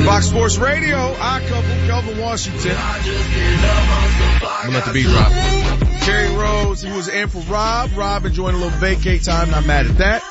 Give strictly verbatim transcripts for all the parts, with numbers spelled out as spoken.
Fox Sports Radio, our couple, Kelvin Washington. I'm gonna let the beat drop. Terry Rose, he was in for Rob. Rob enjoying a little vacate time. Not mad at that.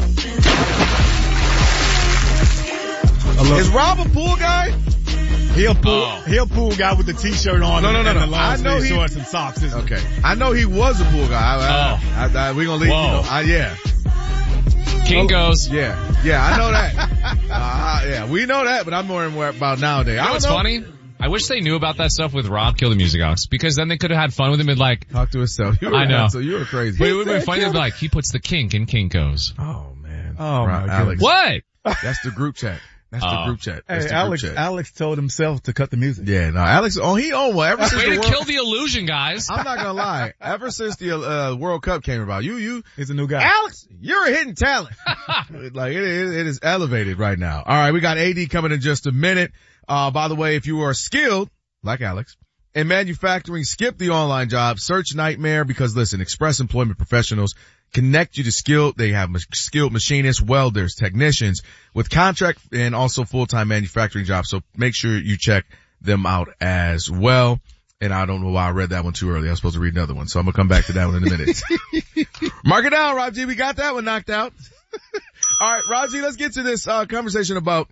Is Rob a pool guy? He a pool, oh. he a pool guy with the t-shirt on no, no, no, and no. the long I know sleeve he, shorts and socks. Isn't okay. He? I know he was a pool guy. I, oh. I, I, I, we gonna leave, you know, I, yeah. Kinko's. Yeah. Yeah, I know that. uh, yeah, we know that, but I'm more and more about nowadays. You know what's funny? I wish they knew about that stuff with Rob Kill the Music Box, because then they could have had fun with him and like talk to himself. You I know. So you were crazy. But it would have been funny to be like, he puts the kink in Kinko's. Oh man. Oh Rob, my Alex. What? That's the group chat. That's oh. the group chat. That's hey, the Alex, group chat. Alex told himself to cut the music. Yeah, no, Alex, oh, he owned one ever since Way the to World, kill the illusion, guys. I'm not gonna lie. Ever since the, uh, World Cup came about, you, you, He's a new guy. Alex, you're a hidden talent. Like, it is, it is elevated right now. Alright, we got A D coming in just a minute. Uh, by the way, if you are skilled, like Alex, in manufacturing, skip the online job search nightmare, because listen, Express Employment Professionals connect you to skilled. They have skilled machinists, welders, technicians with contract and also full-time manufacturing jobs. So make sure you check them out as well. And I don't know why I read that one too early. I was supposed to read another one. So I'm going to come back to that one in a minute. Mark it down, Rob G. We got that one knocked out. All right, Rob G, let's get to this uh conversation about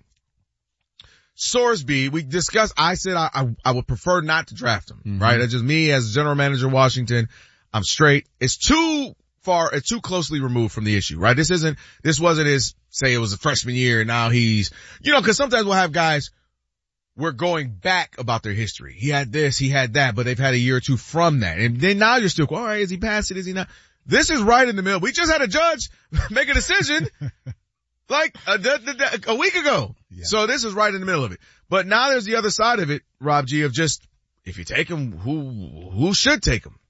Sorsby. We discussed, I said I, I, I would prefer not to draft him, mm-hmm. right? That's just me as general manager of Washington. I'm straight. It's too far, it's too closely removed from the issue, right? This isn't, this wasn't his, say it was a freshman year and now he's, you know, cause sometimes we'll have guys, we're going back about their history. He had this, he had that, but they've had a year or two from that. And then now you're still, all right, is he past it? Is he not? This is right in the middle. We just had a judge make a decision like a, a week ago. Yeah. So this is right in the middle of it. But now there's the other side of it, Rob G, of just, if you take him, who, who should take him?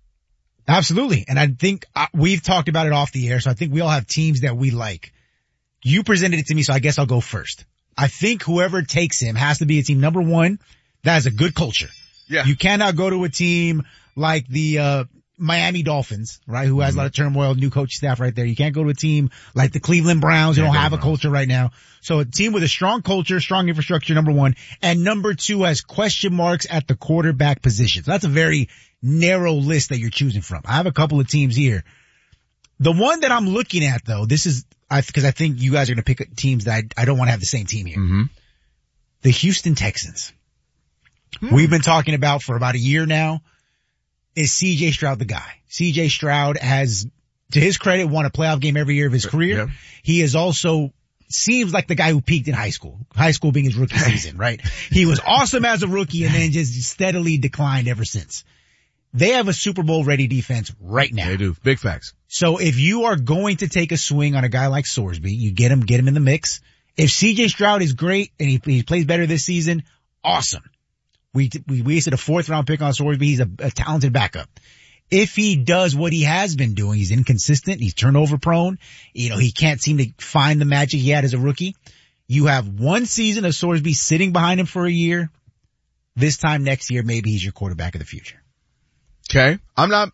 Absolutely. And I think uh, we've talked about it off the air, so I think we all have teams that we like. You presented it to me, so I guess I'll go first. I think whoever takes him has to be a team, number one, that has a good culture. Yeah. You cannot go to a team like the uh Miami Dolphins, right, who has mm-hmm. a lot of turmoil, new coach staff right there. You can't go to a team like the Cleveland Browns who don't have a culture right now. So a team with a strong culture, strong infrastructure, number one. And number two has question marks at the quarterback position. So that's a very narrow list that you're choosing from. I have a couple of teams here. The one that I'm looking at though, this is, I, cause I think you guys are going to pick teams that I, I don't want to have the same team here. Mm-hmm. The Houston Texans. Hmm. We've been talking about for about a year now. Is C J Stroud the guy? C J Stroud has, to his credit, won a playoff game every year of his career. Yeah. He is also, seems like the guy who peaked in high school. High school being his rookie season, right? He was awesome as a rookie and then just steadily declined ever since. They have a Super Bowl ready defense right now. They do. Big facts. So if you are going to take a swing on a guy like Sorsby, you get him, get him in the mix. If C J Stroud is great and he, he plays better this season, awesome. We, we wasted a fourth round pick on Sorsby. He's a, a talented backup. If he does what he has been doing, he's inconsistent, he's turnover prone, you know, he can't seem to find the magic he had as a rookie. You have one season of Sorsby sitting behind him for a year. This time next year, maybe he's your quarterback of the future. Okay. I'm not,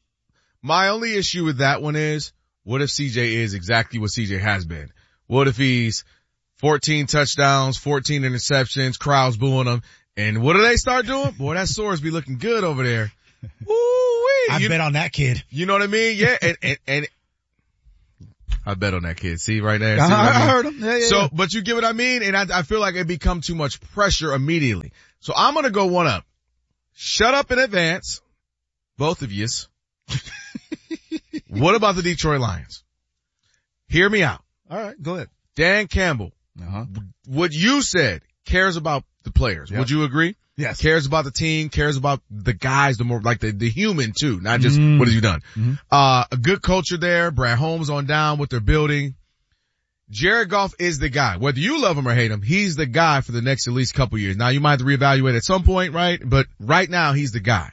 my only issue with that one is, what if C J is exactly what C J has been? What if he's fourteen touchdowns, fourteen interceptions, crowds booing him? And what do they start doing? Boy, that Sorsby looking good over there. Woo-wee. I you, bet on that kid. You know what I mean? Yeah, and, and, and I bet on that kid. See right there? See I, what I, I mean? heard him. Yeah, yeah, so, yeah. but you get what I mean? And I, I feel like it become too much pressure immediately. So I'm gonna go one up. Shut up in advance. Both of yous. What about the Detroit Lions? Hear me out. All right, go ahead. Dan Campbell. Uh-huh. What you said, cares about the players. Yep. Would you agree? Yes. Cares about the team, cares about the guys, the more, like the, the human too, not just Mm. what have you done. Mm-hmm. Uh, a good culture there, Brad Holmes on down, what they're building. Jared Goff is the guy. Whether you love him or hate him, he's the guy for the next at least couple years. Now you might have to reevaluate at some point, right? But right now he's the guy.